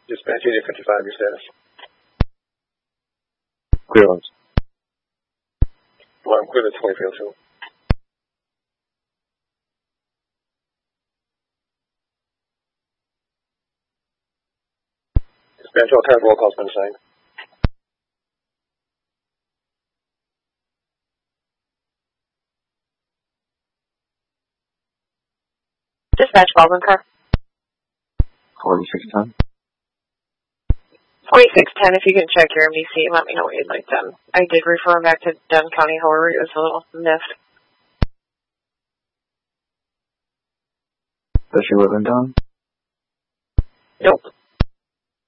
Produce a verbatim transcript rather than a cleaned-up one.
Dispatch eighty fifty-five, your status. Clear lines. Alarm clear to twenty field two. Dispatch all cars, roll call's been assigned. Dispatch Baldwin car. forty-six ten. forty-six ten, if you can check your M D C, let me know what you'd like done. I did refer him back to Dunn County, however, it was a little missed. Does she live in Dunn? Nope.